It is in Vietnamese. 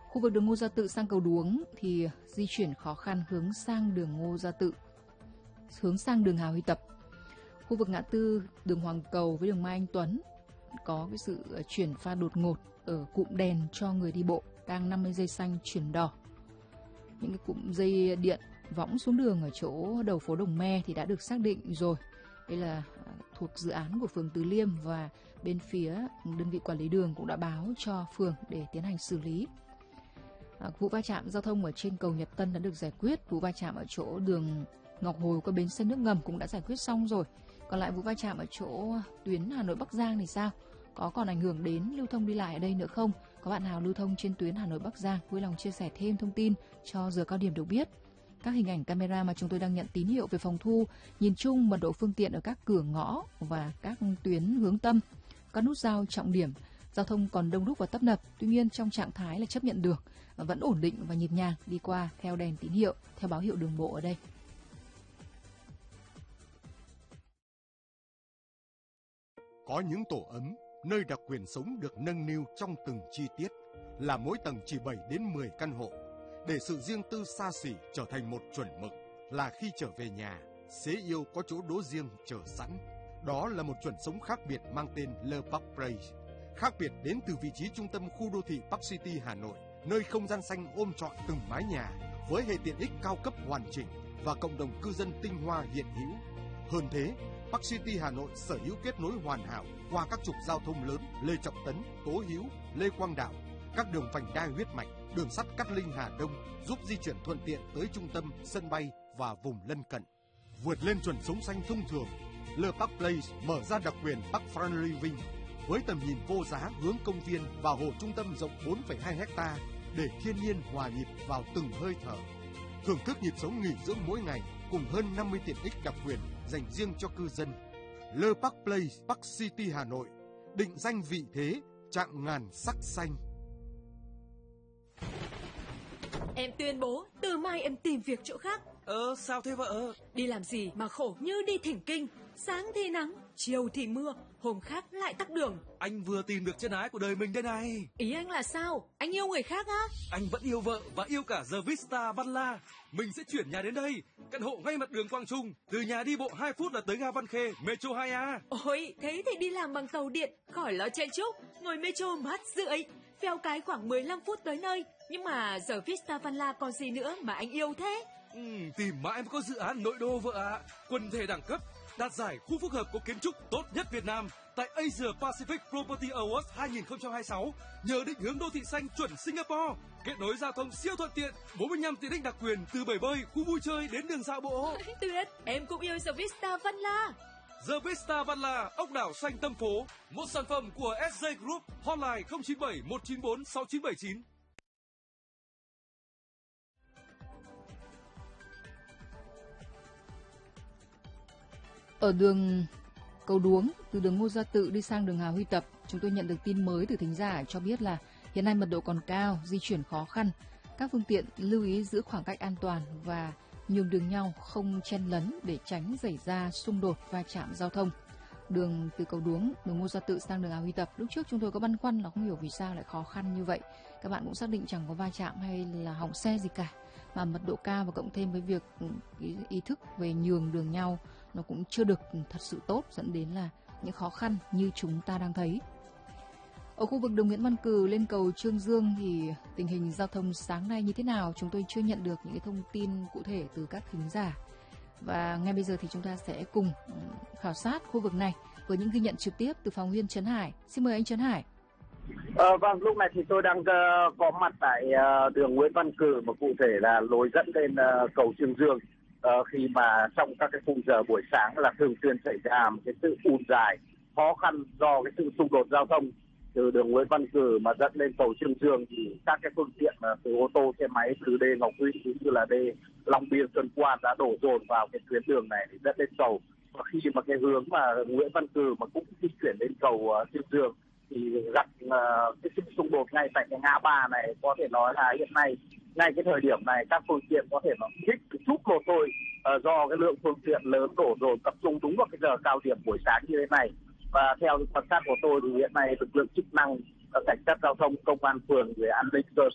Khu vực đường Ngô Gia Tự sang cầu Đuống thì di chuyển khó khăn hướng sang đường Ngô Gia Tự, hướng sang đường Hà Huy Tập. Khu vực ngã tư đường Hoàng Cầu với đường Mai Anh Tuấn có cái sự chuyển pha đột ngột ở cụm đèn cho người đi bộ đang 50 giây xanh chuyển đỏ. Những cái cụm dây điện võng xuống đường ở chỗ đầu phố Đồng Me thì đã được xác định rồi. Đây là thuộc dự án của phường Tứ Liêm và bên phía đơn vị quản lý đường cũng đã báo cho phường để tiến hành xử lý. Vụ va chạm giao thông ở trên cầu Nhật Tân đã được giải quyết. Vụ va chạm ở chỗ đường Ngọc Hồi qua bến xe nước ngầm cũng đã giải quyết xong rồi. Còn lại vụ va chạm ở chỗ tuyến Hà Nội Bắc Giang thì sao? Có còn ảnh hưởng đến lưu thông đi lại ở đây nữa không? Có bạn nào lưu thông trên tuyến Hà Nội Bắc Giang vui lòng chia sẻ thêm thông tin cho giờ cao điểm được biết. Các hình ảnh camera mà chúng tôi đang nhận tín hiệu về phòng thu, nhìn chung mật độ phương tiện ở các cửa ngõ và các tuyến hướng tâm, các nút giao trọng điểm, giao thông còn đông đúc và tấp nập. Tuy nhiên trong trạng thái là chấp nhận được, vẫn ổn định và nhịp nhàng đi qua theo đèn tín hiệu, theo báo hiệu đường bộ ở đây. Có những tổ ấm, nơi đặc quyền sống được nâng niu trong từng chi tiết, là mỗi tầng chỉ 7 đến 10 căn hộ, để sự riêng tư xa xỉ trở thành một chuẩn mực, là khi trở về nhà, xế yêu có chỗ đỗ riêng chờ sẵn. Đó là một chuẩn sống khác biệt mang tên Le Parc Place. Khác biệt đến từ vị trí trung tâm khu đô thị Park City Hà Nội, nơi không gian xanh ôm trọn từng mái nhà, với hệ tiện ích cao cấp hoàn chỉnh và cộng đồng cư dân tinh hoa hiện hữu. Hơn thế, Park City Hà Nội sở hữu kết nối hoàn hảo qua các trục giao thông lớn Lê Trọng Tấn, Tố Hữu, Lê Quang Đạo, các đường vành đai huyết mạch, đường sắt Cát Linh Hà Đông giúp di chuyển thuận tiện tới trung tâm, sân bay và vùng lân cận. Vượt lên chuẩn sống xanh thông thường, Le Parc Place mở ra đặc quyền Park Front Living với tầm nhìn vô giá hướng công viên và hồ trung tâm rộng 4,2 ha để thiên nhiên hòa nhịp vào từng hơi thở. Thưởng thức nhịp sống nghỉ dưỡng mỗi ngày cùng hơn 50 tiện ích đặc quyền dành riêng cho cư dân. Le Parc Place, Park City Hà Nội, định danh vị thế, chạm ngàn sắc xanh. Em tuyên bố từ mai em tìm việc chỗ khác. Sao thế vợ? Đi làm gì mà khổ như đi thỉnh kinh. Sáng thì nắng, chiều thì mưa, hôm khác lại tắc đường. Anh vừa tìm được chân ái của đời mình đây này. Ý anh là sao? Anh yêu người khác á? Anh vẫn yêu vợ và yêu cả The Vista Văn La. Mình sẽ chuyển nhà đến đây, căn hộ ngay mặt đường Quang Trung. Từ nhà đi bộ 2 phút là tới ga Văn Khê, Metro 2A. Ôi, thế thì đi làm bằng tàu điện, khỏi lo chen chúc. Ngồi Metro mát rượi, phèo cái khoảng 15 phút tới nơi. Nhưng mà The Vista Văn La còn gì nữa mà anh yêu thế? Tìm mãi mới có dự án nội đô vợ ạ. Quần thể đẳng cấp, đạt giải khu phức hợp có kiến trúc tốt nhất Việt Nam tại Asia Pacific Property Awards 2026 nhờ định hướng đô thị xanh chuẩn Singapore, kết nối giao thông siêu thuận tiện, 45 tiện ích đặc quyền từ bể bơi, khu vui chơi đến đường dạo bộ. Tuyệt, em cũng yêu The Vista Văn La. The Vista Văn La, ốc đảo xanh tâm phố, một sản phẩm của SJ Group, hotline 097 194 6979. Ở đường cầu Đuống, từ đường Ngô Gia Tự đi sang đường Hà Huy Tập, chúng tôi nhận được tin mới từ thính giả cho biết là hiện nay mật độ còn cao, di chuyển khó khăn. Các phương tiện lưu ý giữ khoảng cách an toàn và nhường đường nhau, không chen lấn để tránh xảy ra xung đột va chạm giao thông. Đường từ cầu Đuống, đường Ngô Gia Tự sang đường Hà Huy Tập, lúc trước chúng tôi có băn khoăn là không hiểu vì sao lại khó khăn như vậy. Các bạn cũng xác định chẳng có va chạm hay là hỏng xe gì cả, mà mật độ cao và cộng thêm với việc ý thức về nhường đường nhau nó cũng chưa được thật sự tốt, dẫn đến là những khó khăn như chúng ta đang thấy. Ở khu vực đường Nguyễn Văn Cừ lên cầu Trương Dương thì tình hình giao thông sáng nay như thế nào? Chúng tôi chưa nhận được những cái thông tin cụ thể từ các thính giả. Và ngay bây giờ thì chúng ta sẽ cùng khảo sát khu vực này với những ghi nhận trực tiếp từ phóng viên Trấn Hải. Xin mời anh Trấn Hải. Vâng, lúc này thì tôi đang có mặt tại đường Nguyễn Văn Cừ, mà cụ thể là lối dẫn lên cầu Trương Dương. Khi mà trong các cái khung giờ buổi sáng là thường xuyên xảy ra một cái sự ùn dài, khó khăn do cái sự xung đột giao thông từ đường Nguyễn Văn Cừ mà dẫn lên cầu Trương Dương, thì các cái phương tiện từ ô tô, xe máy từ đê Ngọc Huy cũng như là đê Long Biên, Xuân Quan đã đổ dồn vào cái tuyến đường này để dẫn lên cầu. Và khi mà cái hướng mà Nguyễn Văn Cừ mà cũng di chuyển lên cầu Trương Dương thì gặp cái sự xung đột ngay tại cái ngã ba này. Có thể nói là hiện nay ngay cái thời điểm này các phương tiện có thể nó thích chút một thôi, do cái lượng phương tiện lớn đổ dồn tập trung đúng vào cái giờ cao điểm buổi sáng như thế này. Và theo quan sát của tôi thì hiện nay lực lượng chức năng, cảnh sát giao thông, công an phường, về an ninh cơ